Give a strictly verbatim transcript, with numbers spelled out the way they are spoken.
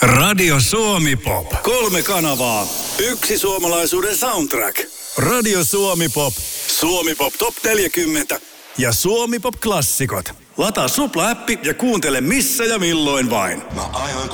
Radio Suomi Pop. Kolme kanavaa. Yksi suomalaisuuden soundtrack. Radio Suomi Pop. Suomi Pop Top neljäkymmentä. Ja Suomi Pop Klassikot. Lataa Supla-appi ja kuuntele missä ja milloin vain. Mä aivan